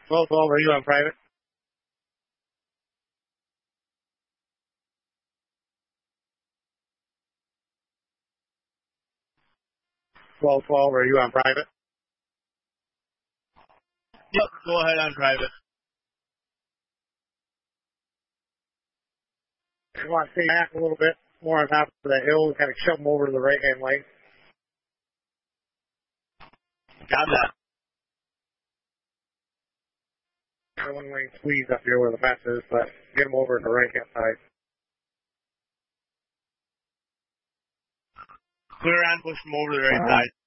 1212, are you on private? 1212, are you on private? Yep, go ahead on private. You want to stay back a little bit more on top of that hill and kind of shove them over to the right-hand lane. Got that. One lane squeeze up here where the mess is, but get them over to the right-hand side. Clear on, push them over to the right side.